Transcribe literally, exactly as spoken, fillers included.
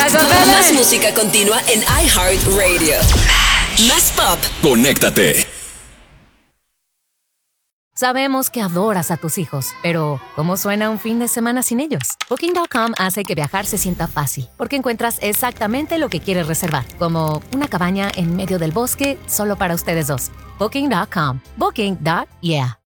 Más música continua en iHeartRadio. Más pop. Conéctate. Sabemos que adoras a tus hijos, pero ¿cómo suena un fin de semana sin ellos? Booking punto com hace que viajar se sienta fácil, porque encuentras exactamente lo que quieres reservar, como una cabaña en medio del bosque solo para ustedes dos. Booking punto com. Booking. Yeah.